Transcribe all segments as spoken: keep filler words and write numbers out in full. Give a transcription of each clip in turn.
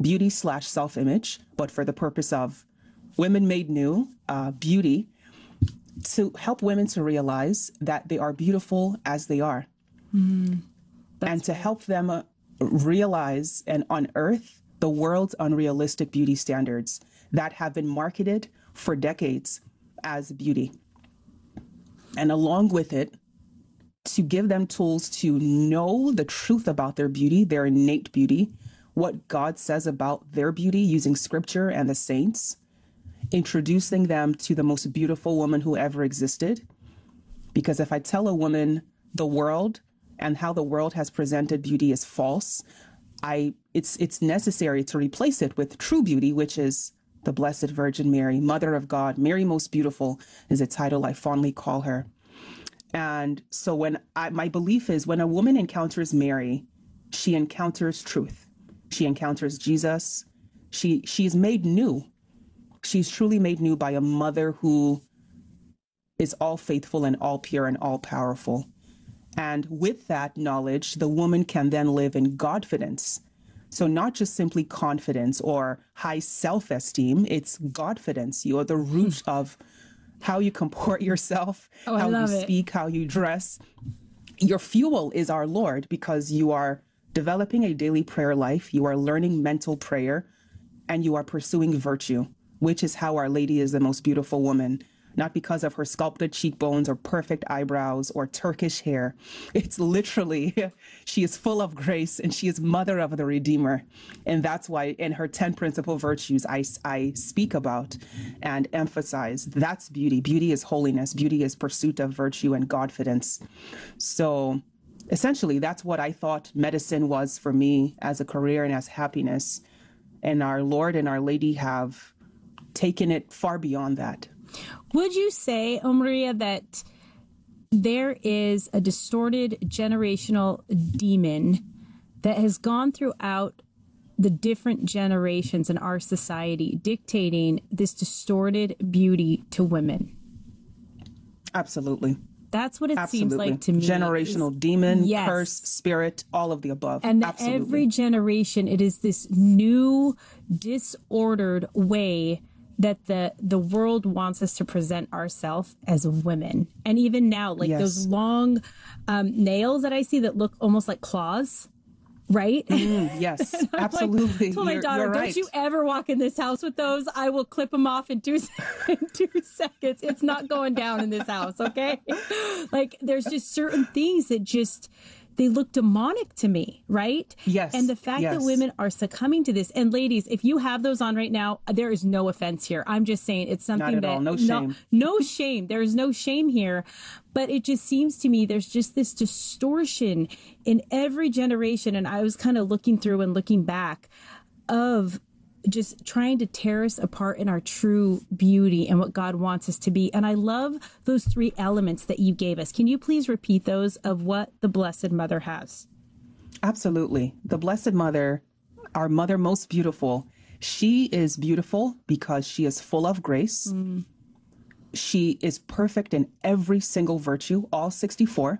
beauty slash self-image, but for the purpose of Women Made New, uh, beauty, to help women to realize that they are beautiful as they are. Mm, and to right. help them uh, realize and unearth the world's unrealistic beauty standards that have been marketed for decades as beauty. And along with it, to give them tools to know the truth about their beauty, their innate beauty, what God says about their beauty using scripture and the saints, introducing them to the most beautiful woman who ever existed. Because if I tell a woman the world and how the world has presented beauty is false, I it's it's necessary to replace it with true beauty, which is the Blessed Virgin Mary, Mother of God. Mary Most Beautiful is a title I fondly call her. And so when I, my belief is when a woman encounters Mary, she encounters truth. She encounters Jesus. She she's made new. She's truly made new by a mother who is all faithful and all pure and all powerful. And with that knowledge, the woman can then live in Godfidence. So not just simply confidence or high self-esteem, it's Godfidence. You are the root of how you comport yourself, oh, how you it. speak, how you dress. Your fuel is our Lord, because you are developing a daily prayer life, you are learning mental prayer, and you are pursuing virtue, which is how Our Lady is the most beautiful woman. Not because of her sculpted cheekbones or perfect eyebrows or Turkish hair. It's literally, she is full of grace and she is mother of the Redeemer. And that's why in her ten principal virtues, I, I speak about and emphasize that's beauty. Beauty is holiness. Beauty is pursuit of virtue and Godfidence. So essentially, that's what I thought medicine was for me as a career and as happiness. And our Lord and Our Lady have taken it far beyond that. Would you say, oh, Maria, that there is a distorted generational demon that has gone throughout the different generations in our society, dictating this distorted beauty to women? Absolutely. That's what it Absolutely. seems like to me. Generational is, demon, yes. curse, spirit, all of the above. And that Absolutely. every generation, it is this new, disordered way that the the world wants us to present ourselves as women. And even now, like Yes. those long um, nails that I see that look almost like claws, right? Mm, yes, absolutely. Like, I told my You're- daughter, you're don't right. you ever walk in this house with those. I will clip them off in two, in two seconds. It's not going down in this house, okay? Like, there's just certain things that just, they look demonic to me, right? Yes, And the fact yes. that women are succumbing to this. And ladies, if you have those on right now, there is no offense here. I'm just saying it's something Not at that all. No shame. No, no shame. There is no shame here. But it just seems to me there's just this distortion in every generation. And I was kind of looking through and looking back of just trying to tear us apart in our true beauty and what God wants us to be. And I love those three elements that you gave us. Can you please repeat those of what the Blessed Mother has? Absolutely. The Blessed Mother, our Mother Most Beautiful, she is beautiful because she is full of grace. Mm. She is perfect in every single virtue, all sixty-four.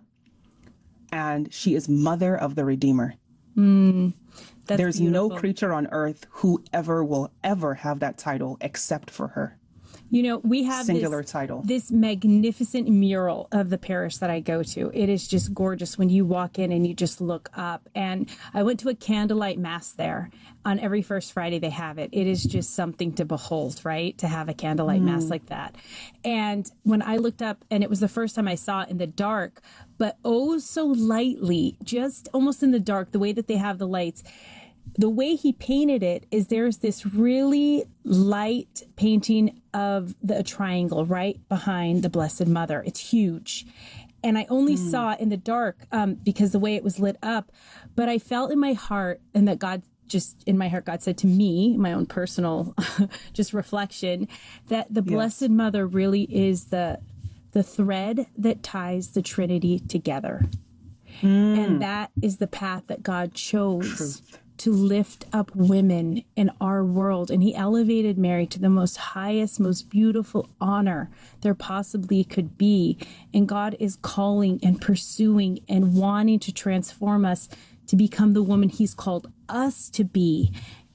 And she is Mother of the Redeemer. Mm. That's There's beautiful. no creature on earth who ever will ever have that title except for her. You know, we have singular this, title. this magnificent mural of the parish that I go to. It is just gorgeous when you walk in and you just look up. And I went to a candlelight mass there. On every first Friday they have it. It is just something to behold, right? To have a candlelight mm. mass like that. And when I looked up, and it was the first time I saw it in the dark, but oh so lightly, just almost in the dark, the way that they have the lights. The way he painted it is there's this really light painting of the a triangle right behind the Blessed Mother. It's huge. And I only mm. saw it in the dark um, because the way it was lit up. But I felt in my heart, and that God just in my heart, God said to me, my own personal just reflection, that the yes. Blessed Mother really is the the thread that ties the Trinity together. Mm. And that is the path that God chose. Truth. To lift up women in our world. And he elevated Mary to the most highest, most beautiful honor there possibly could be. And God is calling and pursuing and wanting to transform us to become the woman he's called us to be.